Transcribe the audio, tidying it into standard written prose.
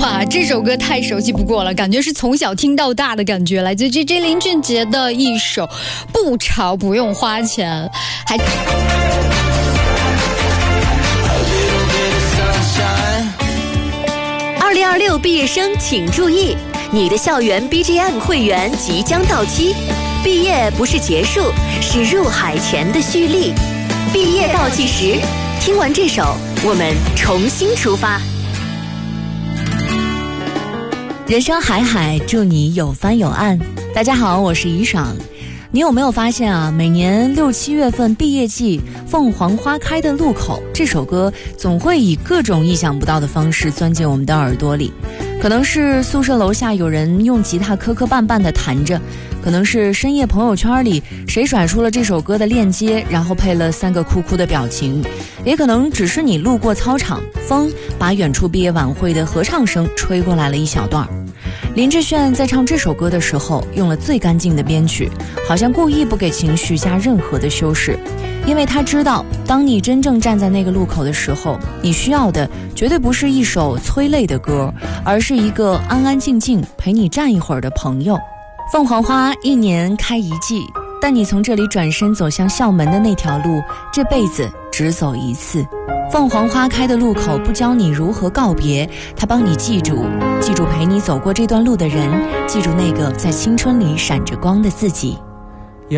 哇，这首歌太熟悉不过了，感觉是从小听到大的感觉，来自 JJ 林俊杰的一首不潮不用花钱。还 2026毕业生请注意，你的校园 BGM 会员即将到期，毕业不是结束，是入海前的蓄力。毕业倒计时，听完这首，我们重新出发。人生海海，祝你有帆有岸。大家好，我是怡爽。你有没有发现啊，每年6、7月份毕业季，凤凰花开的路口，这首歌总会以各种意想不到的方式钻进我们的耳朵里。可能是宿舍楼下有人用吉他磕磕绊绊地弹着，可能是深夜朋友圈里谁甩出了这首歌的链接，然后配了3个哭哭的表情，也可能只是你路过操场，风把远处毕业晚会的合唱声吹过来了一小段。林志炫在唱这首歌的时候用了最干净的编曲，好像故意不给情绪加任何的修饰，因为他知道，当你真正站在那个路口的时候，你需要的绝对不是一首催泪的歌，而是一个安安静静陪你站一会儿的朋友。凤凰花1年开1季，但你从这里转身走向校门的那条路，这辈子只走一次。凤凰花开的路口不教你如何告别，它帮你记住陪你走过这段路的人，记住那个在青春里闪着光的自己。